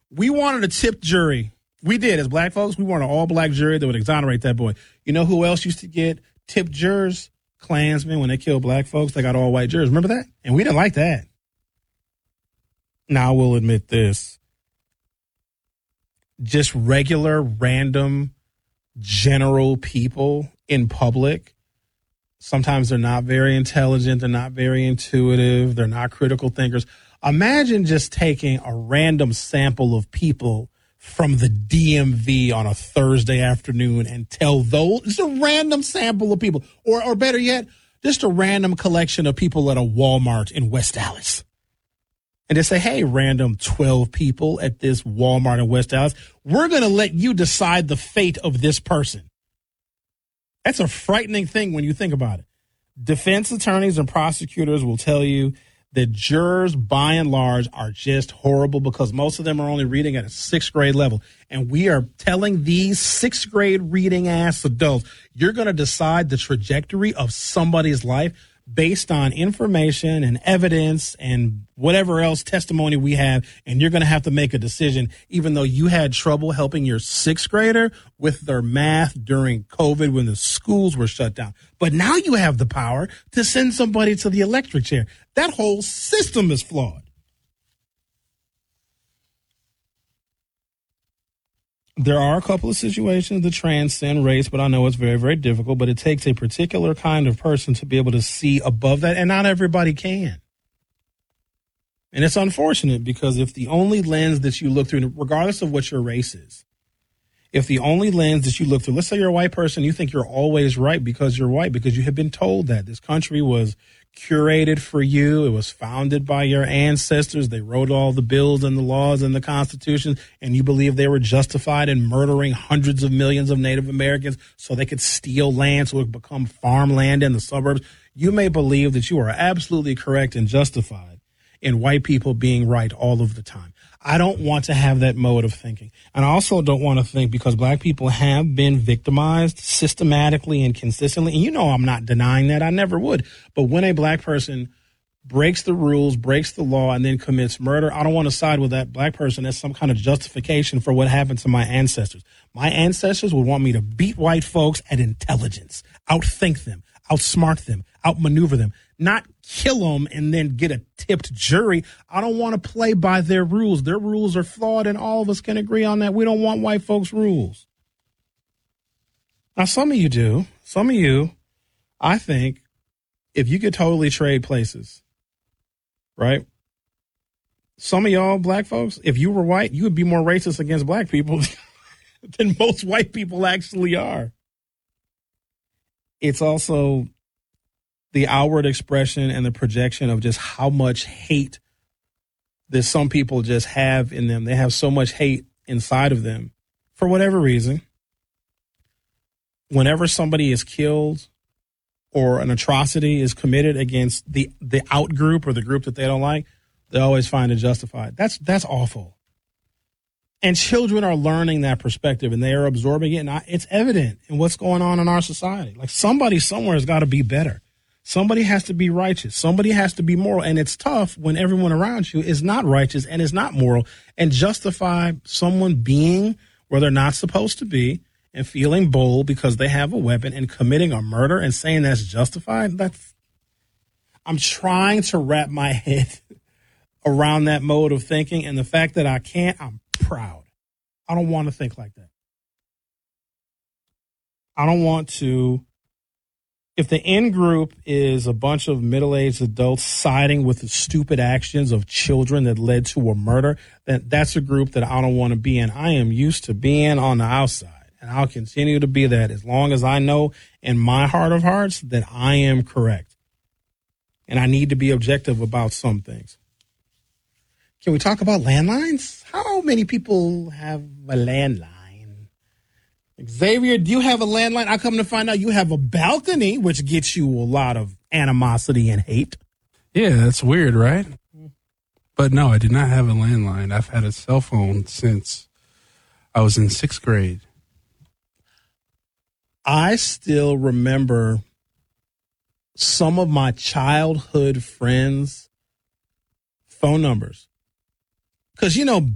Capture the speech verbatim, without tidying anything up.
We wanted a tipped jury. We did. As black folks, we wanted an all-black jury that would exonerate that boy. You know who else used to get tipped jurors? Klansmen, when they killed black folks, they got all-white jurors. Remember that? And we didn't like that. Now, I will admit this. Just regular, random, general people in public, sometimes they're not very intelligent, they're not very intuitive, they're not critical thinkers. Imagine just taking a random sample of people from the D M V on a Thursday afternoon and tell those, just a random sample of people, or or better yet, just a random collection of people at a Walmart in West Dallas. And just say, hey, random twelve people at this Walmart in West Dallas, we're going to let you decide the fate of this person. That's a frightening thing when you think about it. Defense attorneys and prosecutors will tell you that jurors, by and large, are just horrible because most of them are only reading at a sixth grade level. And we are telling these sixth grade reading ass adults, you're going to decide the trajectory of somebody's life based on information and evidence and whatever else testimony we have, and you're going to have to make a decision, even though you had trouble helping your sixth grader with their math during COVID when the schools were shut down. But now you have the power to send somebody to the electric chair. That whole system is flawed. There are a couple of situations that transcend race, but I know it's very, very difficult. But it takes a particular kind of person to be able to see above that, and not everybody can. And it's unfortunate because if the only lens that you look through, regardless of what your race is, if the only lens that you look through, let's say you're a white person, you think you're always right because you're white, because you have been told that this country was curated for you. It was founded by your ancestors. They wrote all the bills and the laws and the Constitution, and you believe they were justified in murdering hundreds of millions of Native Americans so they could steal land so it would become farmland in the suburbs. You may believe that you are absolutely correct and justified in white people being right all of the time. I don't want to have that mode of thinking. And I also don't want to think, because black people have been victimized systematically and consistently. And you know I'm not denying that. I never would. But when a black person breaks the rules, breaks the law, and then commits murder, I don't want to side with that black person as some kind of justification for what happened to my ancestors. My ancestors would want me to beat white folks at intelligence, outthink them, outsmart them, outmaneuver them, not kill them and then get a tipped jury. I don't want to play by their rules. Their rules are flawed, and all of us can agree on that. We don't want white folks' rules. Now, some of you do. Some of you, I think, if you could totally trade places, right? Some of y'all black folks, if you were white, you would be more racist against black people than most white people actually are. It's also the outward expression and the projection of just how much hate that some people just have in them. They have so much hate inside of them for whatever reason. Whenever somebody is killed or an atrocity is committed against the, the out group or the group that they don't like, they always find it justified. That's, that's awful. And children are learning that perspective, and they are absorbing it. And I, it's evident in what's going on in our society. Like, somebody somewhere has got to be better. Somebody has to be righteous. Somebody has to be moral. And it's tough when everyone around you is not righteous and is not moral, and justify someone being where they're not supposed to be and feeling bold because they have a weapon and committing a murder and saying that's justified. That's, I'm trying to wrap my head around that mode of thinking, and the fact that I can't, I'm proud. I don't want to think like that. I don't want to. If the in group is a bunch of middle-aged adults siding with the stupid actions of children that led to a murder, then that's a group that I don't want to be in. I am used to being on the outside, and I'll continue to be that as long as I know in my heart of hearts that I am correct. And I need to be objective about some things. Can we talk about landlines? How many people have a landline? Xavier, do you have a landline? I come to find out you have a balcony, which gets you a lot of animosity and hate. Yeah, that's weird, right? But no, I do not have a landline. I've had a cell phone since I was in sixth grade. I still remember some of my childhood friends' phone numbers. Because, you know,